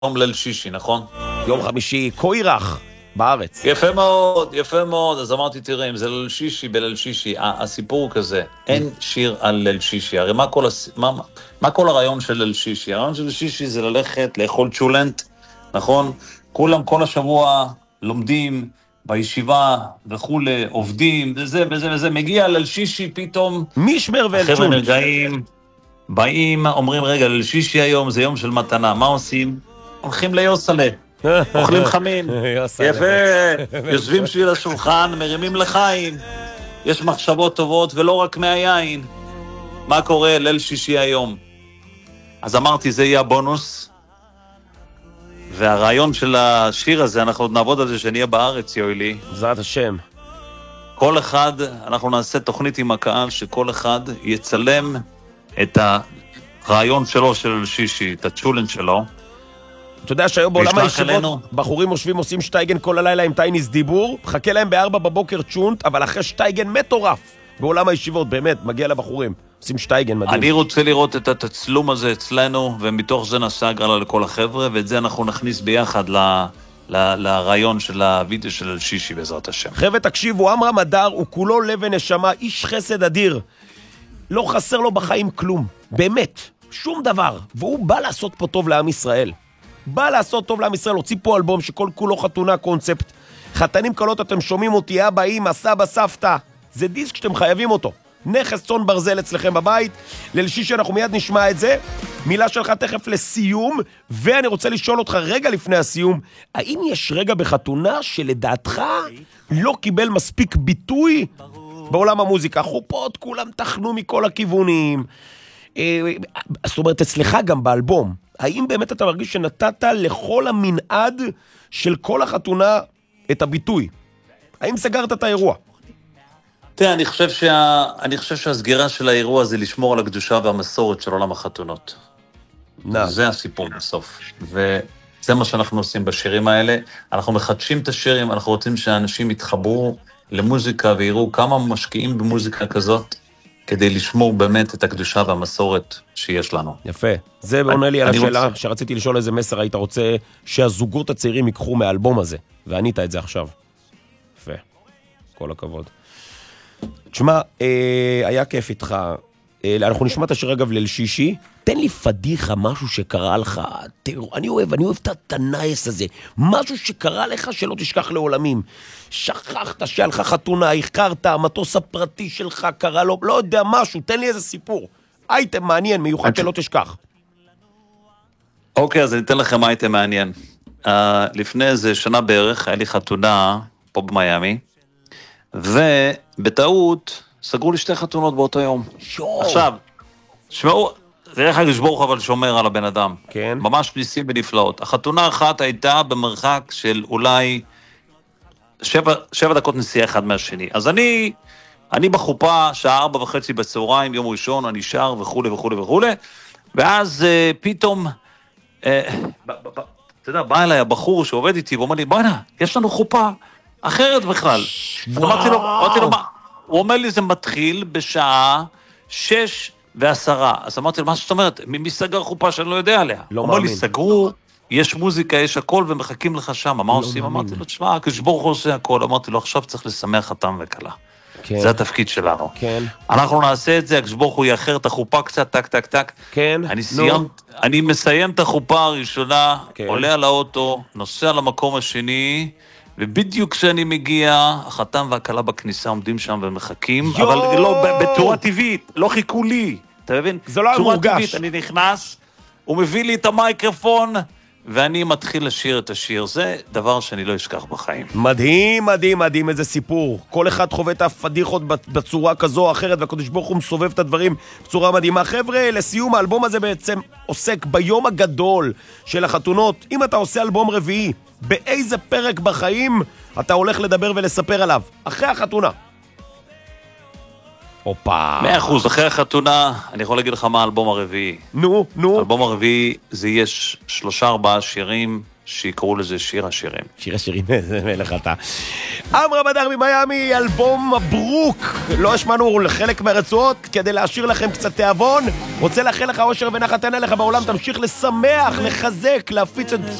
יום ליל שישי, נכון? יום חמישי, קוירח, בארץ. יפה מאוד, יפה מאוד. אז אמרתי, תראה, אם זה ליל שישי, בליל שישי, הסיפור הוא כזה, אין שיר על ליל שישי. הרי מה כל הרעיון של ליל שישי? הרעיון של ליל שישי זה ללכת, לאכול צ'ולנט, נכון? כולם כל השבוע לומדים בישיבה וכולי, עובדים, וזה וזה וזה. מגיע ליל שישי פתאום, מישמר ואל החבר'ה צ'ולנט. נרגעים, באים, אומרים, רגע, ליל שישי היום זה יום של מתנה, מה עושים? הולכים ליוסלה. אוכלים חמין, יפה, יושבים שביל השולחן, מרימים לחיים, יש מחשבות טובות ולא רק מהיין. מה קורה ליל שישי היום? אז אמרתי, זה יהיה הבונוס, והרעיון של השיר הזה, אנחנו עוד נעבוד על זה שנהיה בארץ, יואלי. בעזרת השם. כל אחד, אנחנו נעשה תוכנית עם הקהל, שכל אחד יצלם את הרעיון שלו של ליל שישי, את הצ'ולנט שלו, אתה יודע שהיום בעולם וישלח הישיבות אלינו. בחורים יושבים עושים שטייגן כל הלילה עם טייניס דיבור, חכה להם ב4 בבוקר צ'ונט, אבל אחרי שטייגן מטורף בעולם הישיבות, באמת, מגיע לבחורים, עושים שטייגן מדהים. אני רוצה לראות את התצלום הזה אצלנו, ומתוך זה נעשה הגרלה לכל החבר'ה, ואת זה אנחנו נכניס ביחד לרעיון של הוידאו של שישי בעזרת השם. חבר'ה, תקשיבו, עמרם הדר הוא כולו לב ונשמה, איש חסד אדיר. לא חסר לו בחיים כלום, באמת, שום דבר. והוא בא לעשות פה טוב לעם ישראל. בא לעשות טוב לעם ישראל, הוציא פה אלבום שכל כולו חתונה קונספט. חתנים קלות, אתם שומעים אותי, אבא, אמא, סבא, סבתא. זה דיסק שאתם חייבים אותו. נכס צאן ברזל אצלכם בבית. ליל שישי אנחנו מיד נשמע את זה. מילה שלך תכף לסיום, ואני רוצה לשאול אותך רגע לפני הסיום, האם יש רגע בחתונה שלדעתך לא קיבל מספיק ביטוי בעולם המוזיקה? חופות כולם תחנו מכל הכיוונים. זאת אומרת, אצלך גם באלבום, האם באמת אתה מרגיש שנתת לכל המנעד של כל החתונה את הביטוי? האם סגרת את האירוע? תראה, אני חושב שהסגירה של האירוע זה לשמור על הקדושה והמסורת של עולם החתונות. זה הסיפור בסוף. וזה מה שאנחנו עושים בשירים האלה. אנחנו מחדשים את השירים, אנחנו רוצים שאנשים יתחברו למוזיקה ויראו כמה משקיעים במוזיקה כזאת, כדי לשמור באמת את הקדושה והמסורת שיש לנו. יפה. זה עונה לי על השאלה שרציתי לשאול איזה מסר היית רוצה שהזוגות הצעירים ייקחו מהאלבום הזה, וענית את זה עכשיו. יפה. כל הכבוד. תשמע, היה כיף איתך. אנחנו נשמע את השיר אגב ליל שישי. תן לי פדיחה, משהו שקרה לך. אני אוהב את הנייס הזה. משהו שקרה לך שלא תשכח לעולמים. שכחת שהיה לך חתונה, הכרת, המטוס הפרטי שלך קרה לו, לא יודע משהו, תן לי איזה סיפור. אייטם מעניין, מיוחד שלא תשכח. אוקיי, אז אני אתן לכם אייטם מעניין. לפני איזה שנה בערך, היה לי חתונה פה במיימי, ובטעות סגרו לי 2 חתונות באותו יום. עכשיו, שמעו, זה איך לשבור אבל שומר על הבן אדם. כן. ממש ניסים ונפלאות. החתונה אחת הייתה במרחק של אולי 7 דקות נסיעה אחד מהשני. אז אני בחופה, שעה 4:30 בצהריים, יום ראשון, אני שר וכו' וכו' וכו'. ואז פתאום, אתה יודע, בא אליי הבחור שעובד איתי, ואומר לי, בוא'נה, יש לנו חופה אחרת בכלל. אמרתי לו, מה? הוא אומר לי, זה מתחיל בשעה 6:10. אז אמרתי לו, מה זאת אומרת? מי סגר חופה שאני לא יודע עליה? לא אומר לי, מאמין. סגרו, יש מוזיקה, יש הכל, ומחכים לך שם. מה עושים? אמרתי לו, תשמע, כשברוך הוא עושה הכל. אמרתי לו, עכשיו צריך לשמח חתם וכלה. כן. זה התפקיד שלנו. כן. אנחנו נעשה את זה, כשברוך הוא יאחר את החופה קצת, טק, טק, טק. כן. אני מסיים את החופה הראשונה, כן. עולה על האוטו, נוסע למקום השני, ובדיוק כשאני מגיע, החתם והכלה בכניסה עומדים שם ומחכים, אבל לא בצורה טבעית, לא חיכו לי, אתה מבין? זה לא היה צורה מורגש. טבעית, אני נכנס, הוא מביא לי את המייקרופון, ואני מתחיל לשיר את השיר. זה דבר שאני לא אשכח בחיים. מדהים, מדהים, מדהים, איזה סיפור. כל אחד חווה את הפדיחות בצורה כזו או אחרת, והקדוש ברוך הוא מסובב את הדברים בצורה מדהימה. חבר'ה, לסיום, האלבום הזה בעצם עוסק ביום הגדול של החתונות. אם אתה עושה אלבום רביעי, באיזה פרק בחיים אתה הולך לדבר ולספר עליו? אחרי החתונה. אופה. 100%, אחרי החתונה, אני יכול להגיד לך מה האלבום הרביעי. נו. האלבום הרביעי זה יש 3-4 שירים שיקראו לזה שיר השירים. שיר השירים, זה מלך אתה. עמרם אדר ממיימי, אלבום מברוק. לא השמענו חלק מהרצועות כדי להשאיר לכם קצת תיאבון. רוצה לאחל לך אושר ונחת, אין עליך בעולם, תמשיך לשמח, לחזק, להפיץ את